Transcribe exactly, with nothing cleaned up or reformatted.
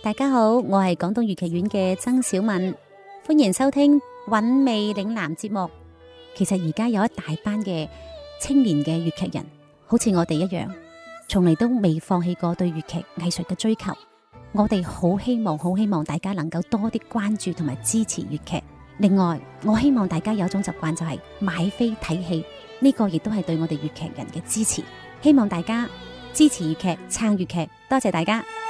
大家好，我係廣東粵劇院嘅曾小敏，歡迎收聽韻味嶺南節目。其實而家有一大班嘅青年嘅粵劇人，好似我哋一樣，從嚟都未放棄過對粵劇藝術嘅追求。我哋好希望，好希望大家能夠多啲關注同埋支持粵劇。另外，我希望大家有一種習慣，就係買飛睇戲，呢個亦都係對我哋粵劇人嘅支持。希望大家支持粵劇，撐粵劇，多謝大家。